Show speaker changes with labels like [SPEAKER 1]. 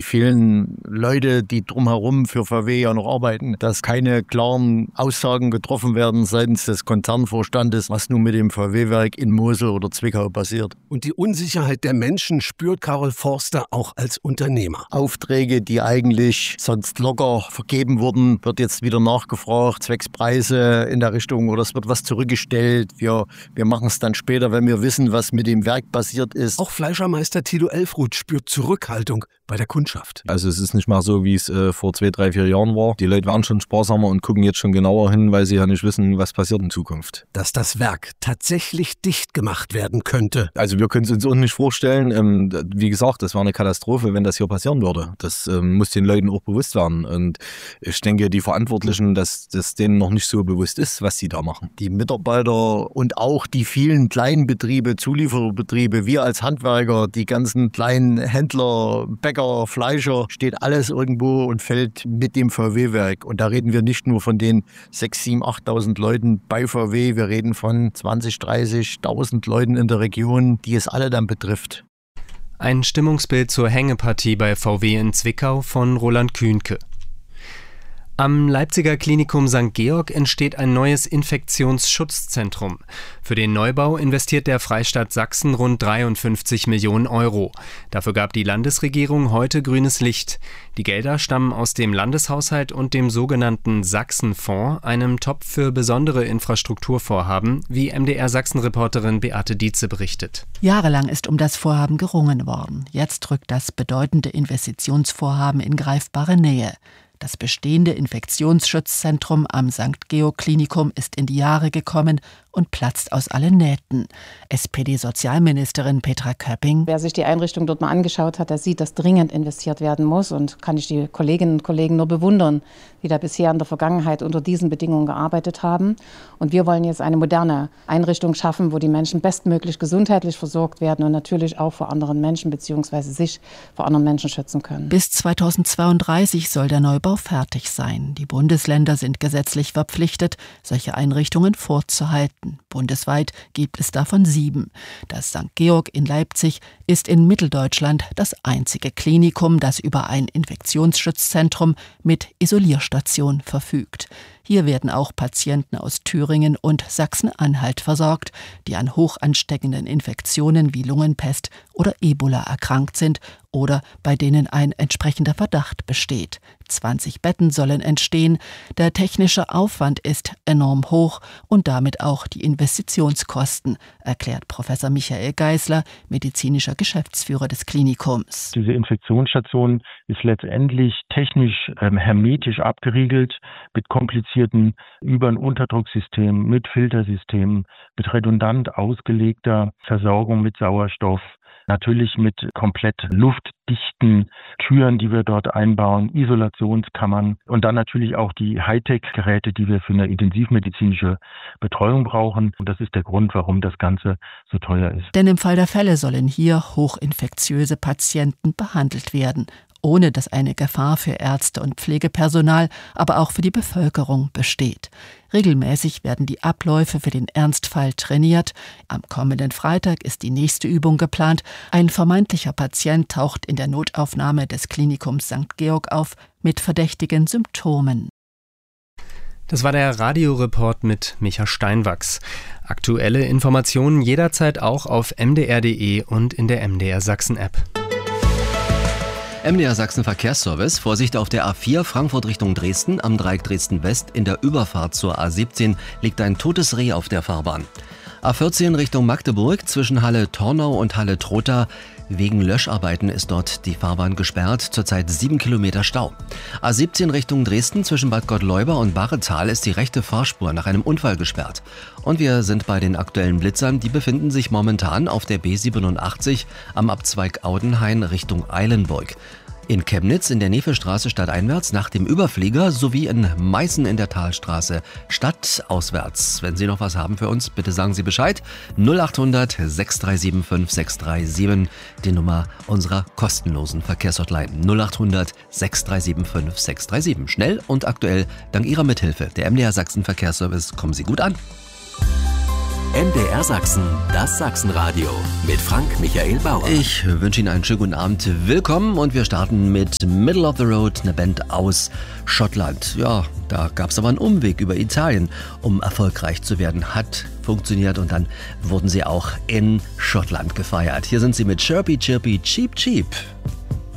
[SPEAKER 1] vielen Leute, die drumherum für VW ja noch arbeiten, dass keine klaren Aussagen getroffen werden seitens des Konzernvorstandes, was nun mit dem VW-Werk in Mosel oder Zwickau passiert.
[SPEAKER 2] Und die Unsicherheit der Menschen spürt Karol Forster auch als Unternehmer.
[SPEAKER 1] Aufträge, die eigentlich sonst locker vergeben wurden, wird jetzt wieder nachgefragt, zwecks Preise in der Richtung oder es wird was zurückgestellt. Wir machen es dann später, wenn wir wissen, was mit dem Werk passiert ist.
[SPEAKER 2] Auch Fleischermeister Tilo Elfruth spürt Zurückhaltung bei der Kundschaft.
[SPEAKER 3] Also es ist nicht mehr so, wie es vor 2, 3, 4 Jahren war. Die Leute waren schon sparsamer und gucken jetzt schon genauer hin, weil sie ja nicht wissen, was passiert in Zukunft.
[SPEAKER 2] Dass das Werk tatsächlich dicht gemacht werden könnte.
[SPEAKER 3] Also wir können es uns auch nicht vorstellen. Wie gesagt, das wäre eine Katastrophe, wenn das hier passieren würde. Das muss den Leuten auch bewusst werden. Und ich denke, die Verantwortlichen, dass das denen noch nicht so bewusst ist, was sie da machen.
[SPEAKER 1] Die Mitarbeiter und auch die vielen kleinen Betriebe, Zuliefererbetriebe, wir als Handwerker, die ganzen kleinen Händler, Bäcker, Fleischer, steht alles irgendwo und fällt mit dem VW-Werk. Und da reden wir nicht nur von den 6.000, 7.000, 8.000 Leuten bei VW, wir reden von 20.000, 30.000 Leuten in der Region, die es alle dann betrifft.
[SPEAKER 4] Ein Stimmungsbild zur Hängepartie bei VW in Zwickau von Roland Kühnke. Am Leipziger Klinikum St. Georg entsteht ein neues Infektionsschutzzentrum. Für den Neubau investiert der Freistaat Sachsen rund 53 Millionen Euro. Dafür gab die Landesregierung heute grünes Licht. Die Gelder stammen aus dem Landeshaushalt und dem sogenannten Sachsenfonds, einem Topf für besondere Infrastrukturvorhaben, wie MDR-Sachsen-Reporterin Beate Dietze berichtet.
[SPEAKER 5] Jahrelang ist um das Vorhaben gerungen worden. Jetzt rückt das bedeutende Investitionsvorhaben in greifbare Nähe. Das bestehende Infektionsschutzzentrum am St. Georg Klinikum ist in die Jahre gekommen und platzt aus allen Nähten. SPD-Sozialministerin Petra Köpping:
[SPEAKER 6] Wer sich die Einrichtung dort mal angeschaut hat, der sieht, dass dringend investiert werden muss. Und kann ich die Kolleginnen und Kollegen nur bewundern, die da bisher in der Vergangenheit unter diesen Bedingungen gearbeitet haben. Und wir wollen jetzt eine moderne Einrichtung schaffen, wo die Menschen bestmöglich gesundheitlich versorgt werden und natürlich auch vor anderen Menschen bzw. sich vor anderen Menschen schützen können.
[SPEAKER 5] Bis 2032 soll der Neubau fertig sein. Die Bundesländer sind gesetzlich verpflichtet, solche Einrichtungen vorzuhalten. Bundesweit gibt es davon 7. Das St. Georg in Leipzig ist in Mitteldeutschland das einzige Klinikum, das über ein Infektionsschutzzentrum mit Isolierstation verfügt. Hier werden auch Patienten aus Thüringen und Sachsen-Anhalt versorgt, die an hoch ansteckenden Infektionen wie Lungenpest oder Ebola erkrankt sind oder bei denen ein entsprechender Verdacht besteht. 20 Betten sollen entstehen. Der technische Aufwand ist enorm hoch und damit auch die Investitionskosten, erklärt Professor Michael Geisler, medizinischer Geschäftsführer des Klinikums.
[SPEAKER 7] Diese Infektionsstation ist letztendlich technisch hermetisch abgeriegelt mit komplizierten Über- und Unterdrucksystemen, mit Filtersystemen, mit redundant ausgelegter Versorgung mit Sauerstoff. Natürlich mit komplett luftdichten Türen, die wir dort einbauen, Isolationskammern und dann natürlich auch die Hightech-Geräte, die wir für eine intensivmedizinische Betreuung brauchen. Und das ist der Grund, warum das Ganze so teuer ist.
[SPEAKER 5] Denn im Fall der Fälle sollen hier hochinfektiöse Patienten behandelt werden, ohne dass eine Gefahr für Ärzte und Pflegepersonal, aber auch für die Bevölkerung besteht. Regelmäßig werden die Abläufe für den Ernstfall trainiert. Am kommenden Freitag ist die nächste Übung geplant. Ein vermeintlicher Patient taucht in der Notaufnahme des Klinikums St. Georg auf mit verdächtigen Symptomen.
[SPEAKER 4] Das war der Radioreport mit Micha Steinwachs. Aktuelle Informationen jederzeit auch auf mdr.de und in der MDR Sachsen-App.
[SPEAKER 8] MDR Sachsen Verkehrsservice. Vorsicht auf der A4 Frankfurt Richtung Dresden. Am Dreieck Dresden West in der Überfahrt zur A17 liegt ein totes Reh auf der Fahrbahn. A14 Richtung Magdeburg zwischen Halle-Tornau und Halle-Trotha. Wegen Löscharbeiten ist dort die Fahrbahn gesperrt, zurzeit 7 Kilometer Stau. A17 Richtung Dresden zwischen Bad Gottleuba und Baretal ist die rechte Fahrspur nach einem Unfall gesperrt. Und wir sind bei den aktuellen Blitzern, die befinden sich momentan auf der B87 am Abzweig Audenhain Richtung Eilenburg. In Chemnitz in der Nevestraße stadteinwärts nach dem Überflieger sowie in Meißen in der Talstraße stadtauswärts. Wenn Sie noch was haben für uns, bitte sagen Sie Bescheid. 0800 637 5637, die Nummer unserer kostenlosen Verkehrshotline. 0800 637 5637. Schnell und aktuell, dank Ihrer Mithilfe. Der MDR Sachsen Verkehrsservice, kommen Sie gut an.
[SPEAKER 9] MDR Sachsen, das Sachsenradio mit Frank Michael Bauer.
[SPEAKER 8] Ich wünsche Ihnen einen schönen guten Abend. Willkommen und wir starten mit Middle of the Road, eine Band aus Schottland. Ja, da gab es aber einen Umweg über Italien, um erfolgreich zu werden. Hat funktioniert und dann wurden sie auch in Schottland gefeiert. Hier sind sie mit Chirpy Chirpy Cheep Cheep.